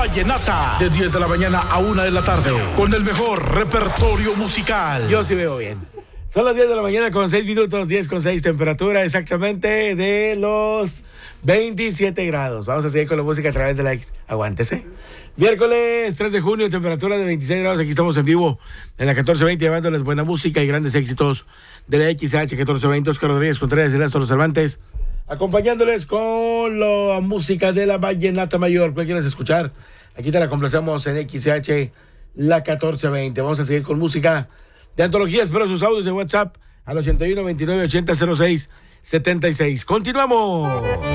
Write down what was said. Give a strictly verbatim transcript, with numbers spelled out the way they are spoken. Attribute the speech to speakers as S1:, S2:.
S1: vallenata, de diez de la mañana a una de la tarde, con el mejor repertorio musical.
S2: Yo sí veo bien. Son las diez de la mañana con seis minutos, diez con seis, temperatura exactamente de los veintisiete grados. Vamos a seguir con la música a través de la X. Aguántese. Miércoles tres de junio, temperatura de veintiséis grados. Aquí estamos en vivo en la catorce veinte, llevándoles buena música y grandes éxitos de la X H catorce veinte. Oscar Rodríguez Contreras y Ernesto Los Cervantes, acompañándoles con la música de la vallenata mayor. ¿Cuál quieres escuchar? Aquí te la complacemos en X H, la catorce veinte. Vamos a seguir con música de antología. Espero sus audios de WhatsApp al ochenta y uno veintinueve ochenta cero seis setenta y seis. Continuamos.